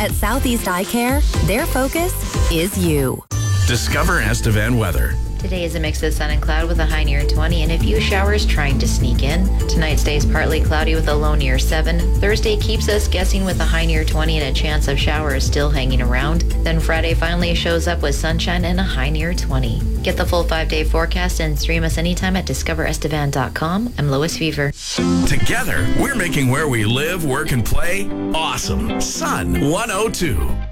At Southeast Eye Care, their focus is you. Discover Estevan weather. Today is a mix of sun and cloud with a high near 20 and a few showers trying to sneak in. Tonight stays partly cloudy with a low near 7. Thursday keeps us guessing with a high near 20 and a chance of showers still hanging around. Then Friday finally shows up with sunshine and a high near 20. Get the full 5-day forecast and stream us anytime at discoverestevan.com. I'm Lois Fever. Together, we're making where we live, work, and play awesome. Sun 102.